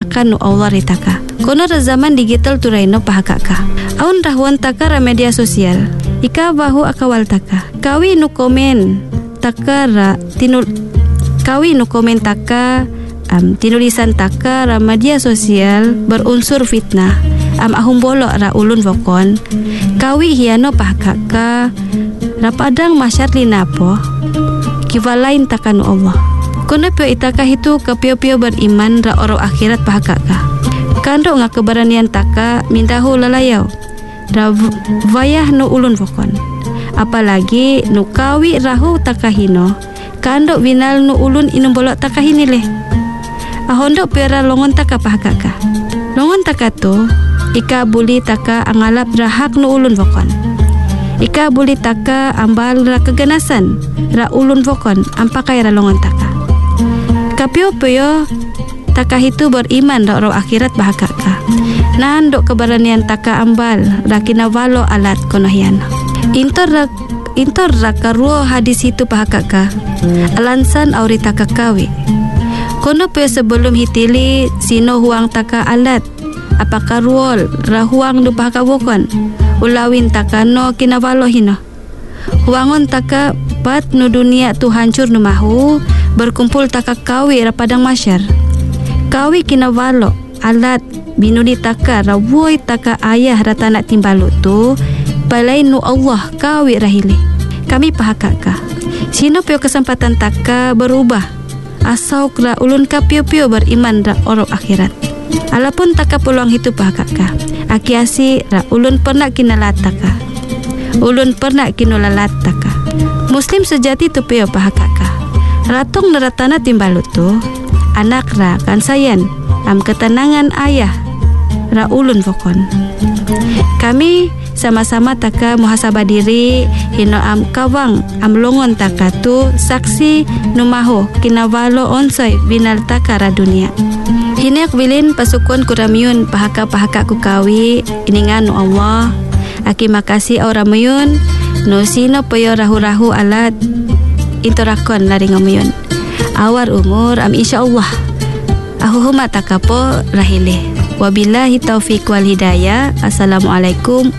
takan nu Allah ritaka. Kono zaman digital turaino pahakaka. Aun rahuan taka ra media sosial. Ika bahu akawal taka. Kawi nu komen taka ra kawi nu komen taka tinulisan taka ra media sosial berunsur fitnah. Ahum bolok ra ulun vokon. Kawi hiano pahakaka. Ra padang masyar linapo. Kivalain taka nu Allah. Kono pio itaka itu kapio-pio beriman ra oro akhirat pahakaka. Kando nga keberanian taka mintahu lalayau. Ra vayah nu ulun vokon. Apalagi nu kawi rahu takahino. Kando winal nu ulun inum bolok takahini leh. Ahondo pera longon taka pahakaka. Longon taka tu ika buli taka angalap rahak nu ulun vokon. Ika buli taka ambal ra keganasan ra ulun vokon ampakai ra longon taka. Kapio-pio taka itu beriman ra ro akhirat bahakaka. Nandok keberanian taka ambal rakina walo alat konohian. Intor rakaruo hadis itu pahakaka. Alansan auri taka kawi. Kono pe sebelum hitili sino huang taka alat. Apakah ruol rahuang du pahaka wokon. Ulawin taka no kinawalo hino. Huangon taka pat nu dunia tu hancur nu mahu. Berkumpul taka kawi ra padang masyar. Kawi kinawalo alat binudi taka rawoi taka ayah ratana timbalu tu balai nu Allah kawi rahili. Kami pahakaka. Sino pio kesempatan taka berubah. Asau kra ulun kapio-pio beriman ra oro akhirat. Alapun taka peluang itu pahakaka. Akiasi ra ulun pernah kinalat taka. Ulun pernah kinulalat taka. Muslim sejati tu pio pahakaka. Ratung neratana timbalu tu anak ra kan sayan am ketenangan ayah ra ulun vokon. Kami sama-sama taka muhasabah diri hino am kawang am longon taka tu saksi numaho kinawalo onsoi binal taka ra dunia. Hinek bilin pasukon kuramiun pahaka-pahaka ku kawi iningan nu Allah. Aki makasih ora muyun no sino payo rahu-rahu alat intorakon lari ngamuyun. Awar umur am insyaallah. Ahuhuma takapo rahile. Wabillahi taufiq wal hidayah. Assalamualaikum